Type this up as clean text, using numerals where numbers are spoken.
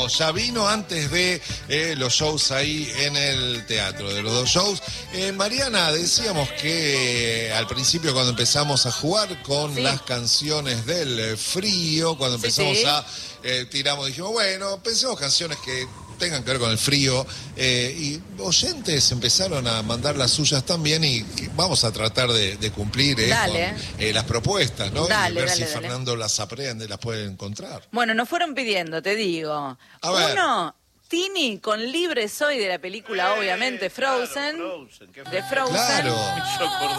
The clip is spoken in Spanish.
Ya vino antes de los shows ahí en el teatro, de los dos shows. Mariana, decíamos que al principio cuando empezamos a jugar con las canciones del frío, cuando empezamos a tiramos, dijimos, bueno, pensemos canciones que tengan que ver con el frío, y oyentes empezaron a mandar las suyas también y vamos a tratar de cumplir con las propuestas, ¿no? Y ver si Fernando las aprende, las puede encontrar. Bueno, nos fueron pidiendo, te digo. Uno, Tini con Libre Soy, de la película, obviamente, Frozen. Claro, Frozen. De Frozen. Claro.